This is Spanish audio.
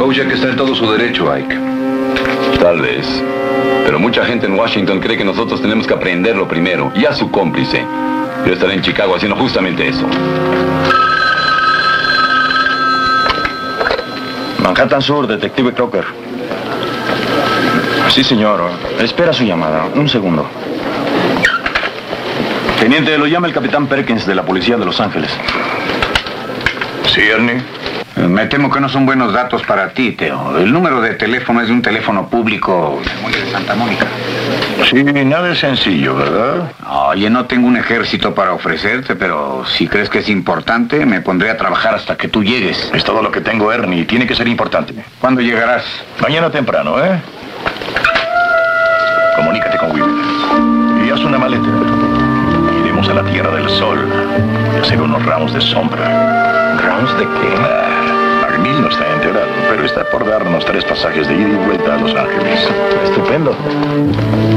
Bojack está en todo su derecho, Ike. Tal vez. Pero mucha gente en Washington cree que nosotros tenemos que aprenderlo primero, y a su cómplice. Yo estaré en Chicago haciendo justamente eso. Manhattan Sur, detective Crocker. Sí, señor. Espera su llamada. Un segundo. Teniente, lo llama el capitán Perkins de la policía de Los Ángeles. Sí, Ernie. Me temo que no son buenos datos para ti, Teo. El número de teléfono es de un teléfono público del muelle de Santa Mónica. Sí, nada es sencillo, ¿verdad? Oye, no tengo un ejército para ofrecerte, pero si crees que es importante, me pondré a trabajar hasta que tú llegues. Es todo lo que tengo, Ernie. Tiene que ser importante. ¿Cuándo llegarás? Mañana temprano, ¿eh? Comunícate con Weaver. Y haz una maleta. Iremos a la Tierra del Sol y hacer unos ramos de sombra. ¿Ramos de qué? Magniel no está enterado, pero está por darnos 3 pasajes de ida y vuelta a Los Ángeles. Estupendo.